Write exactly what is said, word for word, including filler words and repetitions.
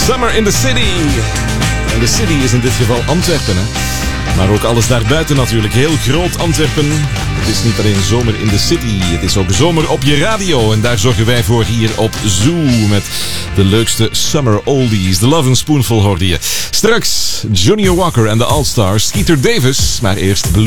Summer in the City. En de city is in dit geval Antwerpen, hè. Maar ook alles daarbuiten natuurlijk. Heel groot Antwerpen. Het is niet alleen zomer in de city. Het is ook zomer op je radio. En daar zorgen wij voor hier op Zoo. Met de leukste summer oldies. The Love and Spoonful hoorde je. Straks Junior Walker en de All-Stars. Skeeter Davis. Maar eerst Blue.